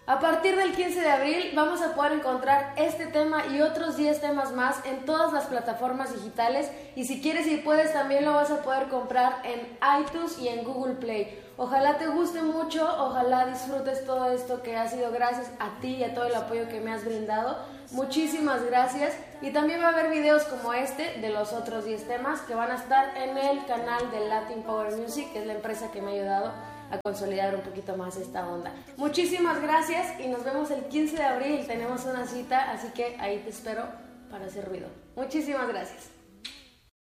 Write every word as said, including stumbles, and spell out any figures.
A partir del quince de abril vamos a poder encontrar este tema y otros diez temas más en todas las plataformas digitales, y si quieres y puedes también lo vas a poder comprar en iTunes y en Google Play. Ojalá te guste mucho, ojalá disfrutes todo esto que ha sido gracias a ti y a todo el apoyo que me has brindado. Muchísimas gracias, y también va a haber videos como este de los otros diez temas que van a estar en el canal de Latin Power Music, que es la empresa que me ha ayudado a consolidar un poquito más esta onda. Muchísimas gracias y nos vemos el quince de abril. Tenemos una cita, así que ahí te espero para hacer ruido. Muchísimas gracias.